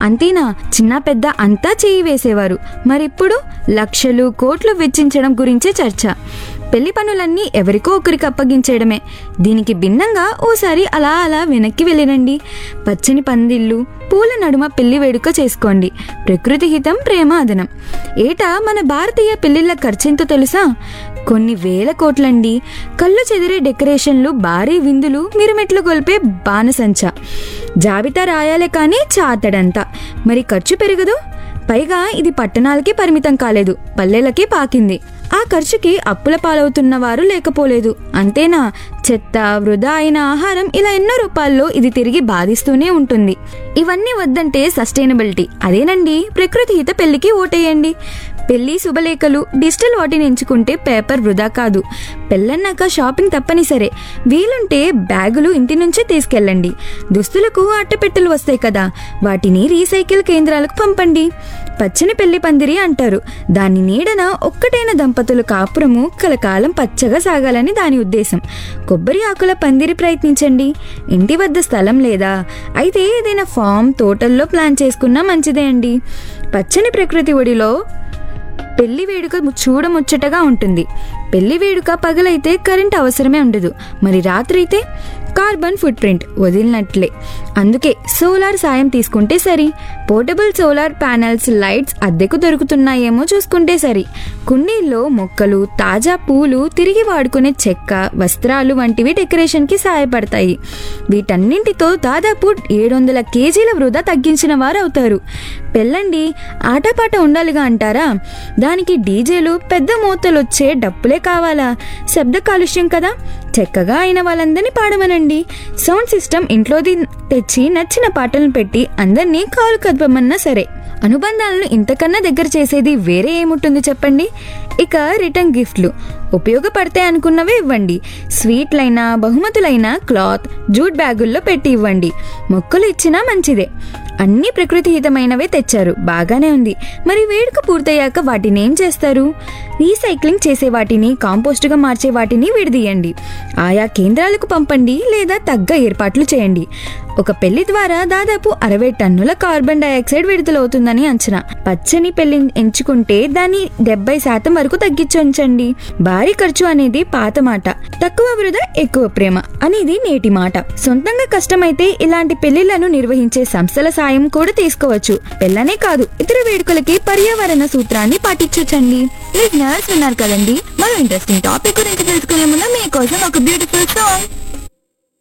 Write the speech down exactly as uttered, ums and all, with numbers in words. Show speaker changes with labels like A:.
A: అంతేనా, చిన్న పెద్ద అంతా చేయి వేసేవారు. మరిప్పుడు లక్షలు కోట్లు వెచ్చించడం గురించే చర్చ. పెళ్లి పనులన్నీ ఎవరికో ఒకరికి అప్పగించేయడమే. దీనికి భిన్నంగా ఓసారి అలా అలా వెనక్కి వెళ్ళిరండి. పచ్చని పందిళ్ళు, పూల నడుమ పెళ్లి వేడుక చేసుకోండి. ప్రకృతి హితం, ప్రేమ అదనం. ఏటా మన భారతీయ పెళ్లిళ్ళ ఖర్చెంతో తెలుసా? కొన్ని వేల కోట్లండి. కళ్ళు చెదిరే డెకరేషన్లు, భారీ విందులు, మిరుమెట్లు గొల్పే బాణసంచ. జాబితా రాయాలే కానీ చాతడంతా. మరి ఖర్చు పెరగదు? పైగా ఇది పట్టణాలకే పరిమితం కాలేదు, పల్లెలకే పాకింది. ఆ ఖర్చుకి అప్పుల పాలవుతున్న వారు లేకపోలేదు. అంతేనా, చెత్త, వృధా అయిన ఆహారం, ఇలా ఎన్నో రూపాల్లో ఇది తిరిగి బాధిస్తూనే ఉంటుంది. ఇవన్నీ వద్దంటే సస్టైనబిలిటీ అదేనండి. ప్రకృతి హిత పెళ్లికి ఓటేయండి. పెళ్లి శుభలేఖలు, డిజిటల్ వాటిని ఎంచుకుంటే పేపర్ వృధా కాదు. పెళ్ళన్నాక షాపింగ్ తప్పనిసరే. వీలుంటే బ్యాగులు ఇంటి నుంచే తీసుకెళ్ళండి. దుస్తులకు అట్టపెట్టెలు వస్తాయి కదా, వాటిని రీసైకిల్ కేంద్రాలకు పంపండి. పచ్చని పెళ్లి పందిరి అంటారు. దాని నీడన ఒక్కటైన దంపతులు కాపురము కలకాలం పచ్చగా సాగాలని దాని ఉద్దేశం. కొబ్బరి ఆకుల పందిరి ప్రయత్నించండి. ఇంటి వద్ద స్థలం లేదా? అయితే ఏదైనా ఫామ్, తోటల్లో ప్లాన్ చేసుకున్నా మంచిదే అండి. పచ్చని ప్రకృతి ఒడిలో పెళ్లి వేడుక చూడముచ్చటగా ఉంటుంది. పెళ్లి వేడుక పగలైతే కరెంట్ అవసరమే ఉండదు. మరి రాత్రి అయితే కార్బన్ ఫుట్ ప్రింట్ వదిలినట్లే. అందుకే సోలార్ సాయం తీసుకుంటే సరి. పోర్టబుల్ సోలార్ ప్యానెల్స్, లైట్స్ అద్దెకు దొరుకుతున్నాయేమో చూసుకుంటే సరి. కుండీల్లో మొక్కలు, తాజా పూలు, తిరిగి వాడుకునే చెక్క, వస్త్రాలు వంటివి డెకరేషన్కి సహాయపడతాయి. వీటన్నింటితో దాదాపు ఏడు వందల కేజీల వృధా తగ్గించిన వారు అవుతారు. పెళ్ళండి ఆటపాట ఉండాలిగా అంటారా? దానికి డీజేలు, పెద్ద మోతలు వచ్చే డప్పులే కావాలా? శబ్ద కాలుష్యం కదా. చక్కగా అయిన వాళ్ళందరినీ పాడమనండి. సౌండ్ సిస్టమ్ ఇంట్లోది తెచ్చి నచ్చిన పాటలను పెట్టి అందరినీ కాలు కదపమన్నా సరే. అనుబంధాలను ఇంతకన్నా దగ్గర చేసేది వేరే ఏముంటుంది చెప్పండి? ఇక రిటర్న్ గిఫ్ట్లు ఉపయోగపడతాయి అనుకున్నవే ఇవ్వండి. స్వీట్లైనా, బహుమతులైనా క్లాత్, జూట్ బ్యాగుల్లో పెట్టి ఇవ్వండి. మొక్కలు ఇచ్చినా మంచిదే. అన్ని ప్రకృతి హితమైనవే తెచ్చారు, బాగానే ఉంది. మరి వేడుక పూర్తయ్యాక వాటిని ఏం చేస్తారు? రీసైక్లింగ్ చేసే వాటిని, కాంపోస్ట్గా మార్చే వాటిని విడదీయండి. ఆయా కేంద్రాలకు పంపండి లేదా తగ్గ ఏర్పాట్లు చేయండి. ఒక పెళ్లి ద్వారా దాదాపు అరవై టన్నుల కార్బన్ డైఆక్సైడ్ విడుదలవుతుందని అంచనా. పచ్చని పెళ్లి ఎంచుకుంటే దాన్ని డెబ్బై శాతం వరకు తగ్గించండి. భారీ ఖర్చు అనేది పాత మాట, తక్కువ వృధా ఎక్కువ ప్రేమ అనేది నేటి మాట. సొంతంగా కష్టమైతే ఇలాంటి పెళ్లిళ్లను నిర్వహించే సంస్థల సాయం కూడా తీసుకోవచ్చు. పెళ్ళనే కాదు, ఇతర వేడుకలకి పర్యావరణ సూత్రాన్ని పాటించొచ్చండి. లిజనర్స్ విన్నారు కదండి. మరో ఇంట్రెస్టింగ్ టాపిక్ గురించి తెలుసుకునే ముందు మీకోసం ఒక బ్యూటిఫుల్ సాంగ్.